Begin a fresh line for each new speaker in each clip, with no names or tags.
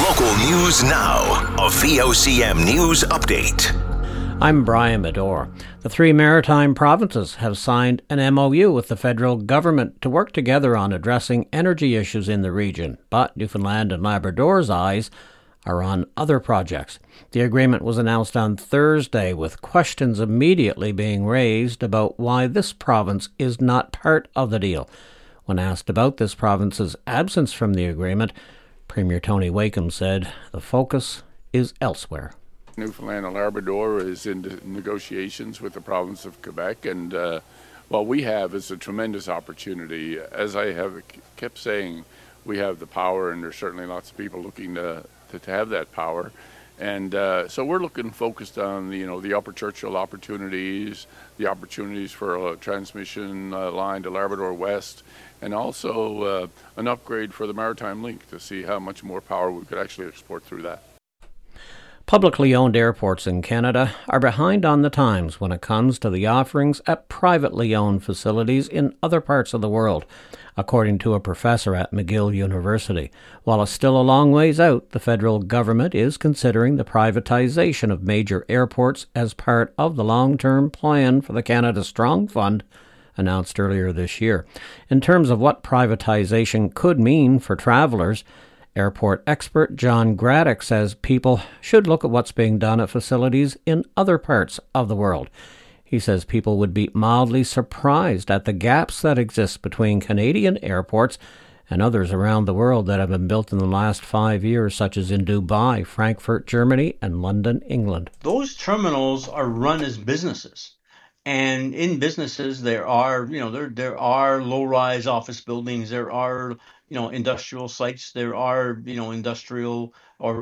Local news now. A VOCM news update.
I'm Brian Medore. The three maritime provinces have signed an MOU with the federal government to work together on addressing energy issues in the region, but Newfoundland and Labrador's eyes are on other projects. The agreement was announced on Thursday, with questions immediately being raised about why this province is not part of the deal. When asked about this province's absence from the agreement, Premier Tony Wakeham said the focus is elsewhere.
Newfoundland and Labrador is in negotiations with the province of Quebec, and what we have is a tremendous opportunity. As I have kept saying, we have the power, and there's certainly lots of people looking to have that power. And so we're focused on the Upper Churchill opportunities, the opportunities for a transmission line to Labrador West, and also an upgrade for the Maritime Link to see how much more power we could actually export through that.
Publicly owned airports in Canada are behind on the times when it comes to the offerings at privately owned facilities in other parts of the world, according to a professor at McGill University. While it's still a long ways out, the federal government is considering the privatization of major airports as part of the long-term plan for the Canada Strong Fund, announced earlier this year. In terms of what privatization could mean for travellers, airport expert John Graddick says people should look at what's being done at facilities in other parts of the world. He says people would be mildly surprised at the gaps that exist between Canadian airports and others around the world that have been built in the last 5 years, such as in Dubai, Frankfurt, Germany, and London, England.
Those terminals are run as businesses. And in businesses, there are low-rise office buildings, there are industrial sites, there are industrial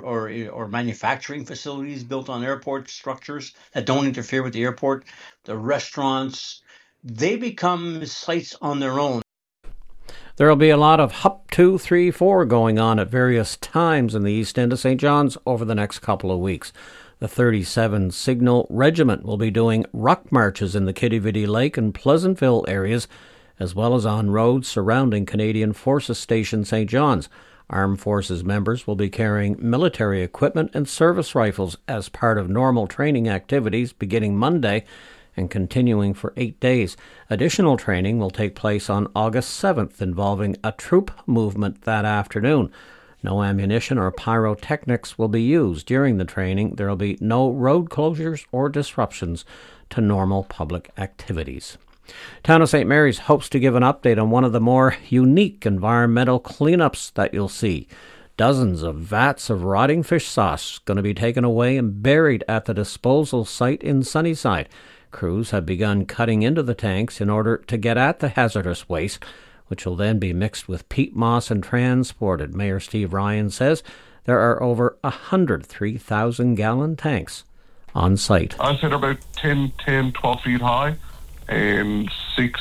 or manufacturing facilities built on airport structures that don't interfere with the airport. The restaurants, they become sites on their own.
There will be a lot of HUP 2, 3, 4 going on at various times in the east end of St. John's over the next couple of weeks. The 37 Signal Regiment will be doing ruck marches in the Kitivity Lake and Pleasantville areas, as well as on roads surrounding Canadian Forces Station St. John's. Armed Forces members will be carrying military equipment and service rifles as part of normal training activities beginning Monday and continuing for 8 days. Additional training will take place on August 7th, involving a troop movement that afternoon. No ammunition or pyrotechnics will be used during the training. There will be no road closures or disruptions to normal public activities. Town of St. Mary's hopes to give an update on one of the more unique environmental cleanups that you'll see. Dozens of vats of rotting fish sauce going to be taken away and buried at the disposal site in Sunnyside. Crews have begun cutting into the tanks in order to get at the hazardous waste, which will then be mixed with peat moss and transported. Mayor Steve Ryan says there are over 103,000-gallon tanks on site.
I said about 10, 12 feet high and 6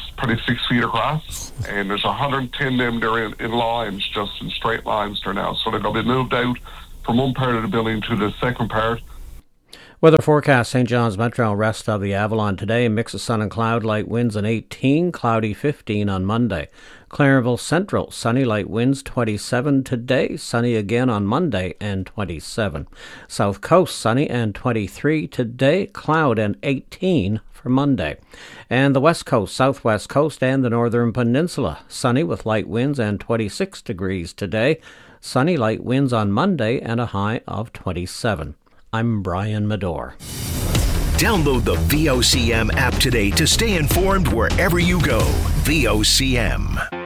feet across. And there's 110 of them there in lines, just in straight lines there now. So they're going to be moved out from one part of the building to the second part.
Weather forecast: St. John's Metro, rest of the Avalon today, mix of sun and cloud, light winds and 18, cloudy 15 on Monday. Clarenville Central, sunny, light winds 27 today, sunny again on Monday and 27. South Coast, sunny and 23 today, cloud and 18 for Monday. And the West Coast, Southwest Coast and the Northern Peninsula, sunny with light winds and 26 degrees today, sunny, light winds on Monday and a high of 27. I'm Brian Medore.
Download the VOCM app today to stay informed wherever you go. VOCM.